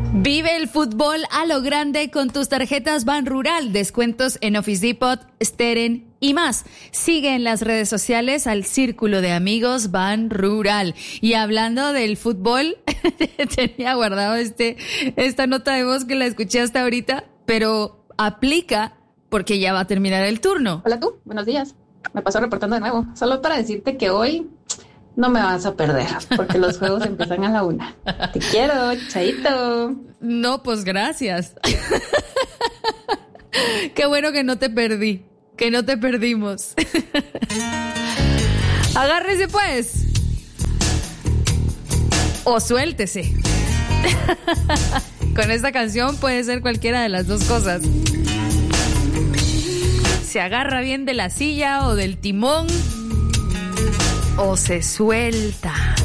Vive el fútbol a lo grande con tus tarjetas Ban Rural. Descuentos en Office Depot, Steren y más. Sigue en las redes sociales al Círculo de Amigos Ban Rural. Y hablando del fútbol, tenía guardado esta nota de voz que la escuché hasta ahorita, pero aplica porque ya va a terminar el turno. Hola tú, buenos días. Me paso reportando de nuevo. Solo para decirte que hoy no me vas a perder, porque los juegos empiezan a la 1. Te quiero, chaito. No, pues gracias. Qué bueno que no te perdí, que no te perdimos. Agárrese pues. O suéltese. Con esta canción puede ser cualquiera de las dos cosas. Se agarra bien de la silla o del timón o se suelta.